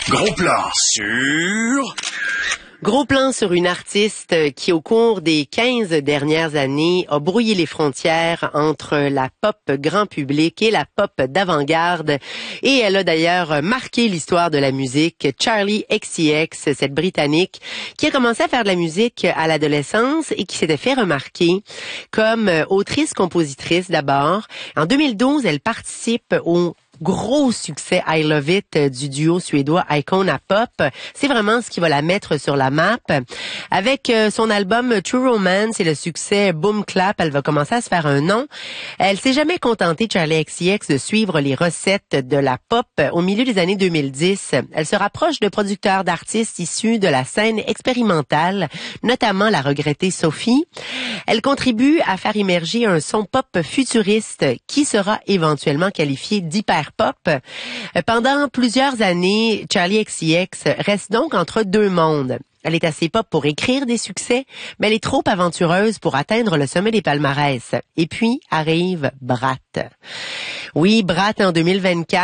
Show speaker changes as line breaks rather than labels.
Gros plan sur...
Gros plan sur une artiste qui, au cours des 15 dernières années, a brouillé les frontières entre la pop grand public et la pop d'avant-garde. Et elle a d'ailleurs marqué l'histoire de la musique. Charli XCX, cette Britannique, qui a commencé à faire de la musique à l'adolescence et qui s'était fait remarquer comme autrice-compositrice d'abord. En 2012, elle participe au gros succès I Love It du duo suédois Icona Pop. C'est vraiment ce qui va la mettre sur la map. Avec son album True Romance et le succès Boom Clap, elle va commencer à se faire un nom. Elle s'est jamais contentée, Charli XCX, de suivre les recettes de la pop. Au milieu des années 2010, elle se rapproche de producteurs d'artistes issus de la scène expérimentale, notamment la regrettée Sophie. Elle contribue à faire émerger un son pop futuriste qui sera éventuellement qualifié d'hyper pop. Pendant plusieurs années, Charli XCX reste donc entre deux mondes. Elle est assez pop pour écrire des succès, mais elle est trop aventureuse pour atteindre le sommet des palmarès. Et puis arrive Brat. Oui, Brat en 2024.